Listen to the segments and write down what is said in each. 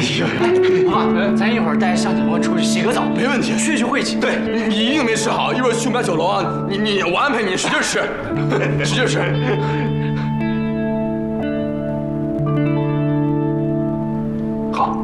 爸，咱一会儿带向警官出去洗个澡， 没问题， 去晦气。 对，你一定没吃好，一会儿去我们家酒楼啊，我安排你使劲吃，使劲吃。好，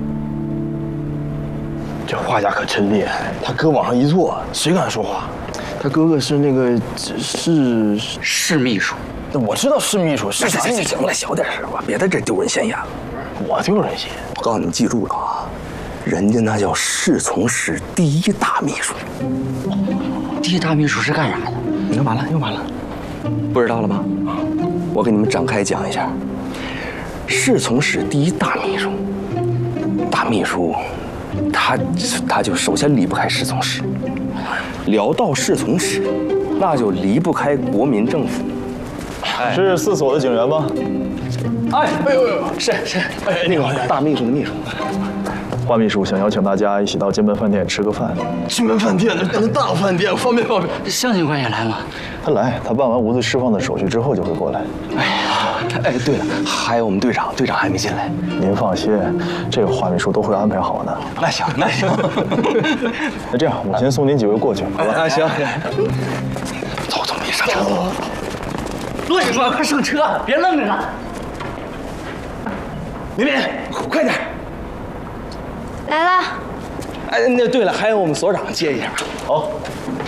这画家可真厉害，他哥往上一坐，谁敢说话？他哥哥是那个市秘书。 我知道是秘书，是啥？ 行了，小点声吧，别在这丢人现眼了。 我丢人现眼。 我告诉你，记住了啊，人家那叫侍从室第一大秘书。 第一大秘书是干啥的？ 你干嘛了？又完了？不知道了吗？我给你们展开讲一下。侍从室第一大秘书，大秘书，他就首先离不开侍从室，聊到侍从室，那就离不开国民政府。 是4所的警员吗？ 哎呦， 是， 哎，那个大秘书的秘书。 华秘书想邀请大家一起到金门饭店吃个饭。 金门饭店那大饭店，方便。 向警官也来吗？ 他来，他办完无罪释放的手续之后就会过来。 哎，对了，还有我们队长还没进来。 您放心，这个华秘书都会安排好的。 那行。 那这样，我先送您几位过去，好吧？ 行。走，别上车。 骆警官，快上车，别愣着了。 明明，快点！ 来了。 哎，那对了，还有我们所长接一下。 好。